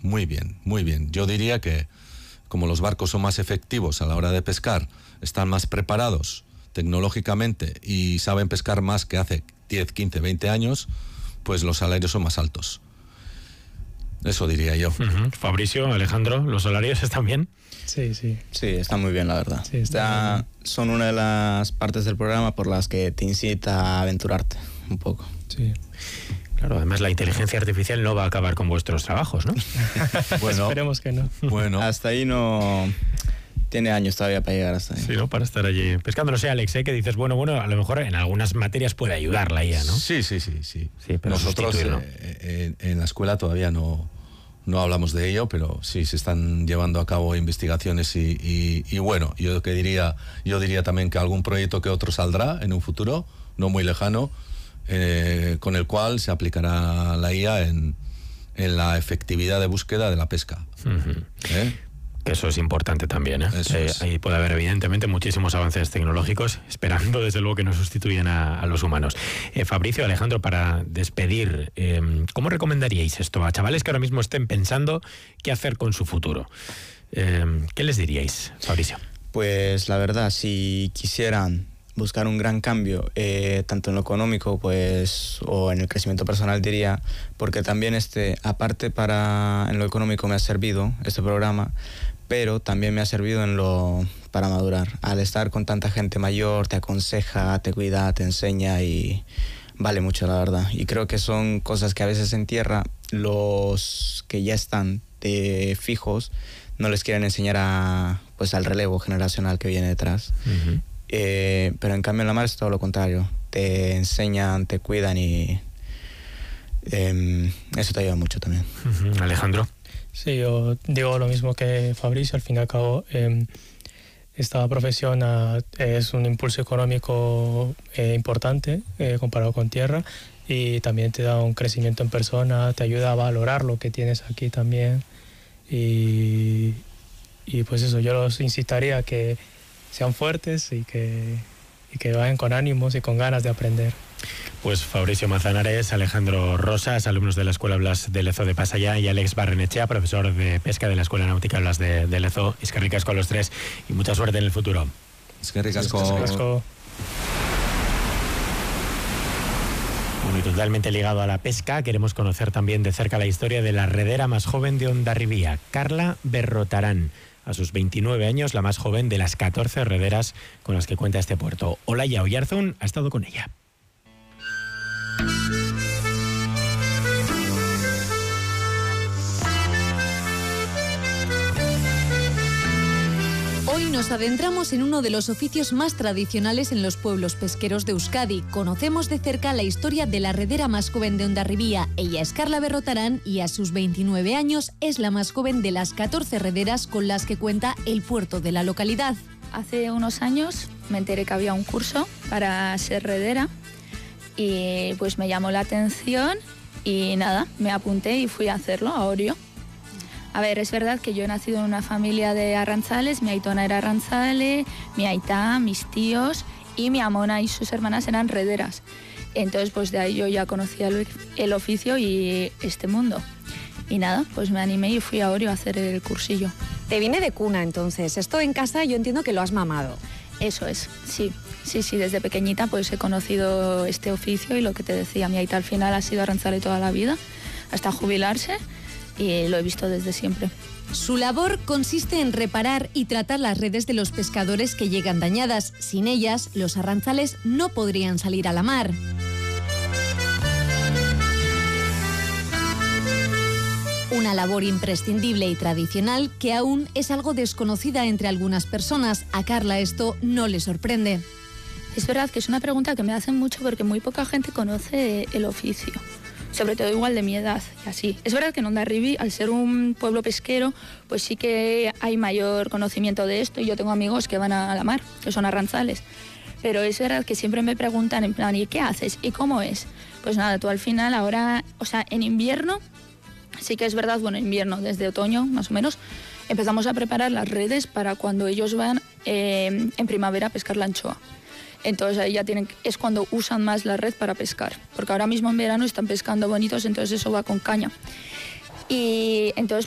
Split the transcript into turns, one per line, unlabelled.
muy bien, muy bien. Yo diría que como los barcos son más efectivos a la hora de pescar, están más preparados tecnológicamente y saben pescar más que hace 10, 15, 20 años, pues los salarios son más altos. Eso diría yo.
Fabricio, Alejandro, ¿los salarios están bien?
Sí.
Sí, están muy bien, la verdad.
Sí,
son una de las partes del programa por las que te incita a aventurarte un poco.
Sí.
Claro, además la inteligencia artificial no va a acabar con vuestros trabajos, ¿no?
Bueno, esperemos que no.
Bueno.
Hasta ahí no... Tiene años todavía para llegar hasta ahí.
Sí, ¿no? Para estar allí pescando. No sé, Alex, que dices, bueno, a lo mejor en algunas materias puede ayudar la IA, ¿no?
Sí.
Sí, pero
nosotros en la escuela todavía no hablamos de ello, pero sí se están llevando a cabo investigaciones y bueno, yo diría también que algún proyecto que otro saldrá en un futuro, no muy lejano, con el cual se aplicará la IA en la efectividad de búsqueda de la pesca.
Eso es importante también, ¿eh? Ahí puede haber evidentemente muchísimos avances tecnológicos, esperando desde luego que no sustituyan a los humanos. Fabricio, Alejandro, para despedir, ¿cómo recomendaríais esto a chavales que ahora mismo estén pensando qué hacer con su futuro? ¿Qué les diríais, Fabricio?
Pues la verdad, si quisieran buscar un gran cambio, tanto en lo económico o en el crecimiento personal, diría, porque también aparte en lo económico me ha servido este programa, pero también me ha servido para madurar. Al estar con tanta gente mayor, te aconseja, te cuida, te enseña y vale mucho, la verdad. Y creo que son cosas que a veces en tierra los que ya están fijos no les quieren enseñar al relevo generacional que viene detrás. Pero en cambio en la mar es todo lo contrario. Te enseñan, te cuidan y eso te ayuda mucho también.
Alejandro.
Sí, yo digo lo mismo que Fabricio. Al fin y al cabo, esta profesión es un impulso económico importante comparado con tierra, y también te da un crecimiento en persona, te ayuda a valorar lo que tienes aquí también. Y pues eso, yo los incitaría a que sean fuertes y que vayan con ánimos y con ganas de aprender.
Pues Fabricio Manzanares, Alejandro Rosas, alumnos de la Escuela Blas de Lezo de Pasaya, y Alex Barrenechea, profesor de pesca de la Escuela Náutica Blas de Lezo. Eskerrik asko con los tres y mucha suerte en el futuro.
Eskerrik asko.
Bueno, y totalmente ligado a la pesca, queremos conocer también de cerca la historia de la redera más joven de Hondarribía, Carla Berrotarán. A sus 29 años, la más joven de las 14 rederas con las que cuenta este puerto. Olaya Oyarzún ha estado con ella.
Hoy nos adentramos en uno de los oficios más tradicionales en los pueblos pesqueros de Euskadi. Conocemos de cerca la historia de la redera más joven de Hondarribía. Ella es Carla Berrotarán y a sus 29 años es la más joven de las 14 rederas con las que cuenta el puerto de la localidad.
Hace unos años me enteré que había un curso para ser redera y pues me llamó la atención y nada, me apunté y fui a hacerlo a Orio. A ver, es verdad que yo he nacido en una familia de arrantzales, mi aitona era arrantzale, mi aitá, mis tíos y mi amona y sus hermanas eran rederas. Entonces pues de ahí yo ya conocía el oficio y este mundo. Y nada, pues me animé y fui a Orio a hacer el cursillo.
Te viene de cuna entonces, esto en casa yo entiendo que lo has mamado.
Eso es, sí, desde pequeñita pues he conocido este oficio y lo que te decía, mi aita al final ha sido arrantzale toda la vida, hasta jubilarse, y lo he visto desde siempre.
Su labor consiste en reparar y tratar las redes de los pescadores que llegan dañadas. Sin ellas, los arrantzales no podrían salir a la mar. Una labor imprescindible y tradicional que aún es algo desconocida entre algunas personas. A Carla esto no le sorprende.
Es verdad que es una pregunta que me hacen mucho porque muy poca gente conoce el oficio, sobre todo igual de mi edad y así. Es verdad que en Hondarribí, al ser un pueblo pesquero, pues sí que hay mayor conocimiento de esto y yo tengo amigos que van a la mar, que son arrantzales. Pero es verdad que siempre me preguntan en plan, ¿y qué haces? ¿Y cómo es? Pues nada, tú al final ahora, o sea, en invierno, sí que es verdad, bueno, invierno, desde otoño más o menos, empezamos a preparar las redes para cuando ellos van en primavera a pescar la anchoa. Entonces ahí ya es cuando usan más la red para pescar, porque ahora mismo en verano están pescando bonitos, entonces eso va con caña. Y entonces